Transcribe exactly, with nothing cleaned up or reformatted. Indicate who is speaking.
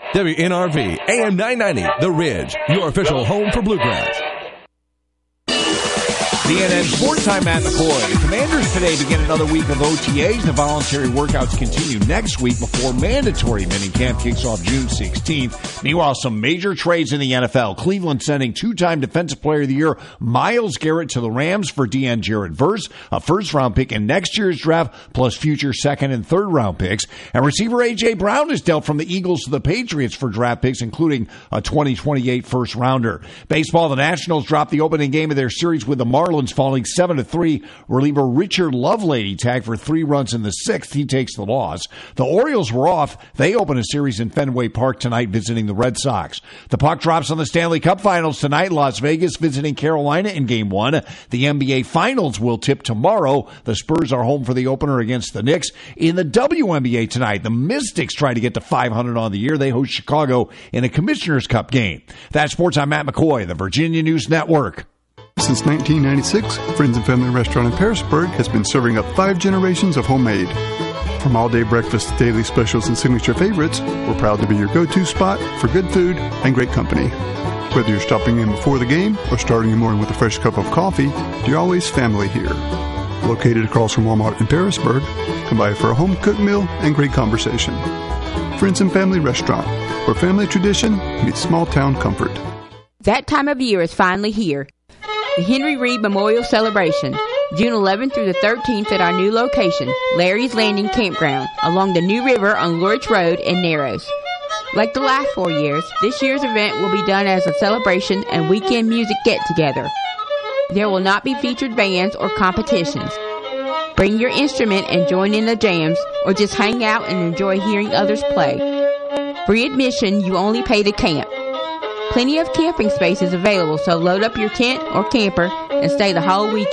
Speaker 1: W N R V, A M nine ninety, The Ridge, your official home for Bluegrass.
Speaker 2: C N N Sports Time, Matt McCoy. The Commanders today begin another week of O T As. The voluntary workouts continue next week before mandatory minicamp kicks off June sixteenth. Meanwhile, some major trades in the N F L. Cleveland sending two-time Defensive Player of the Year Myles Garrett to the Rams for Deanne Jarrett-Verse, a first-round pick in next year's draft, plus future second- and third-round picks. And receiver A J. Brown is dealt from the Eagles to the Patriots for draft picks, including a twenty twenty-eight first-rounder. Baseball, the Nationals dropped the opening game of their series with the Marlins, falling seven to three. Reliever Richard Lovelady tagged for three runs in the sixth. He takes the loss. The Orioles were off. They open a series in Fenway Park tonight visiting the Red Sox. The puck drops on the Stanley Cup Finals tonight. Las Vegas visiting Carolina in Game one. The N B A Finals will tip tomorrow. The Spurs are home for the opener against the Knicks. In the W N B A tonight, the Mystics try to get to five hundred on the year. They host Chicago in a Commissioner's Cup game. That's Sports. I'm Matt McCoy, the Virginia News Network.
Speaker 3: Since nineteen ninety-six, Friends and Family Restaurant in Parisburg has been serving up five generations of homemade. From all-day breakfast to daily specials and signature favorites, we're proud to be your go-to spot for good food and great company. Whether you're stopping in before the game or starting your morning with a fresh cup of coffee, you're always family here. Located across from Walmart in Parisburg, come by for a home-cooked meal and great conversation. Friends and Family Restaurant, where family tradition meets small-town comfort.
Speaker 4: That time of year is finally here. The Henry Reed Memorial Celebration, June eleventh through the thirteenth at our new location, Larry's Landing Campground, along the New River on Lurch Road in Narrows. Like the last four years, this year's event will be done as a celebration and weekend music get-together. There will not be featured bands or competitions. Bring your instrument and join in the jams, or just hang out and enjoy hearing others play. Free admission, you only pay to camp. Plenty of camping spaces available, so load up your tent or camper and stay the whole weekend.